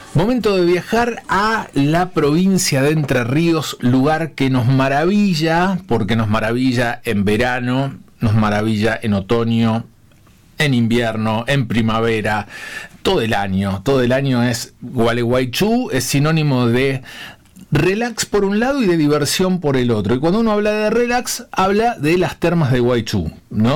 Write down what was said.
Momento de viajar a la provincia de Entre Ríos, lugar que nos maravilla, porque nos maravilla en verano, nos maravilla en otoño, en invierno, en primavera, todo el año es Gualeguaychú, es sinónimo de relax por un lado y de diversión por el otro. Y cuando uno habla de relax, habla de las termas de Guaychú, ¿no?